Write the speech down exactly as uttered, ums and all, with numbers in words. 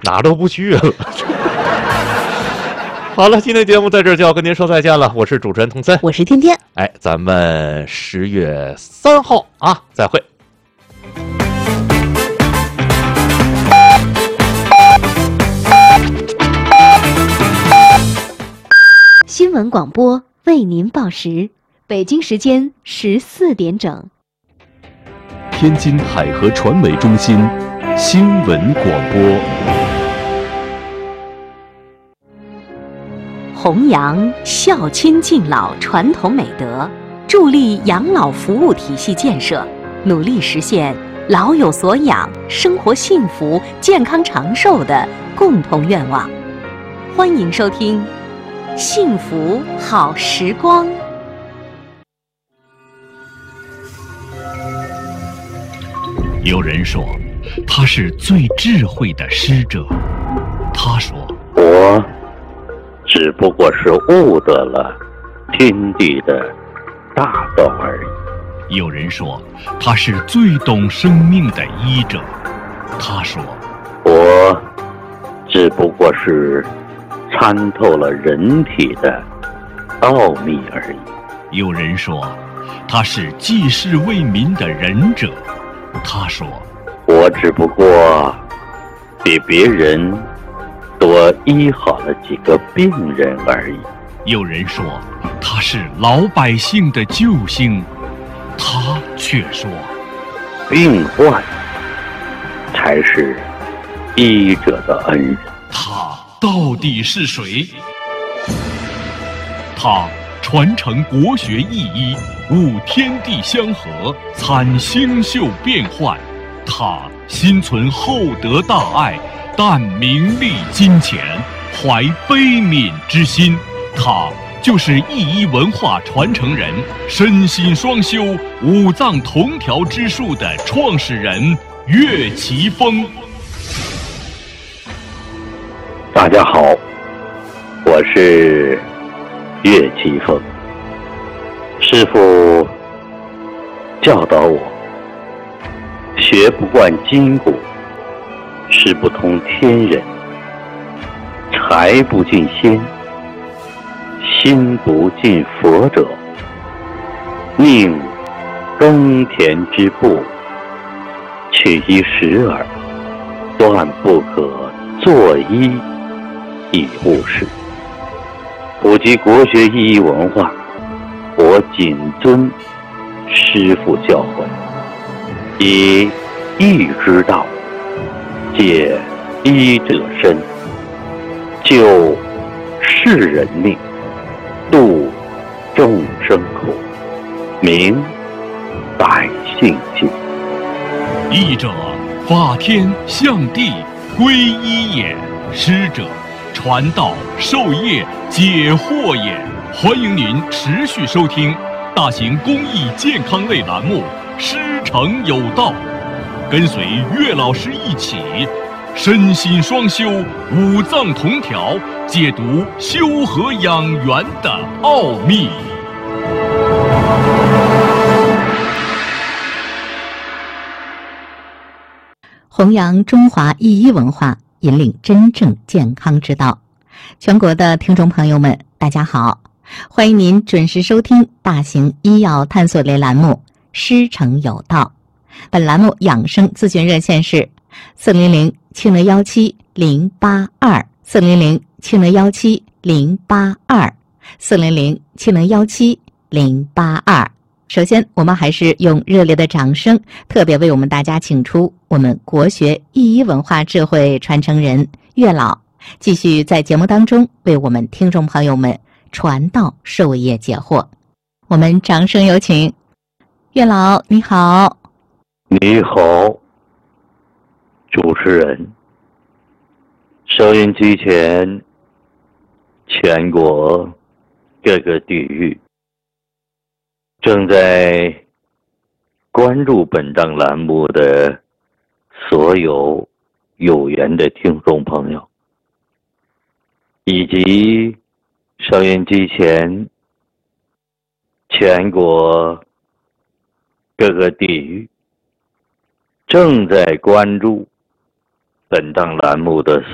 哪都不去了。好了，今天节目在这儿就要跟您说再见了，我是主持人童森， 我是天天。 哎，咱们十月三号啊，再会。 新闻广播为您报时，北京时间十四点整。 天津海河传媒中心新闻广播。 弘扬孝亲敬老传统美德，助力养老服务体系建设，努力实现老有所养、生活幸福、健康长寿的共同愿望。欢迎收听《幸福好时光》。 有人说，他是最智慧的师者。他说， 我只不过是悟得了天地的大道而已。 有人说，他是最懂生命的医者。他说， 我只不过是参透了人体的奥秘而已。 有人说，他是济世为民的仁者。他说， 我只不过比别人多医好了几个病人而已。 有人说，他是老百姓的救星。他却说， 病患才是医者的恩人。 他到底是谁？他传承国学意医，悟天地相合，参星宿变幻。他心存厚德大爱，淡名利金钱，怀悲悯之心。他就是意医文化传承人，身心双修，五脏同调之术的创始人岳奇峰。 大家好，我是岳奇峰。师父教导我，学不惯筋骨，识不通天人，财不进仙，心不进佛者，宁耕田之步，取一时耳，断不可作医以务事。普及国学意义文化，我谨遵师父教诲，以义之道解医者身，救世人命，度众生苦，明百姓心。 医者，法天象地，归一也；师者，传道授业解惑也。欢迎您持续收听大型公益健康类栏目《师承有道》，跟随岳老师一起身心双修，五脏同调，解读修和养元的奥秘。 弘扬中华医医文化，引领真正健康之道。全国的听众朋友们，大家好，欢迎您准时收听大型医药探索类栏目《师承有道》。本栏目养生咨询热线是四零零七零幺七零八二四零零七零幺七零八二四零零七零幺七零八二。首先，我们还是用热烈的掌声，特别为我们大家请出我们国学意医文化智慧传承人岳老，继续在节目当中为我们听众朋友们传道授业解惑。我们掌声有请岳老，你好。 你好，主持人，收音机前全国各个地域正在关注本档栏目的所有有缘的听众朋友，以及收音机前全国各个地域正在关注本档栏目的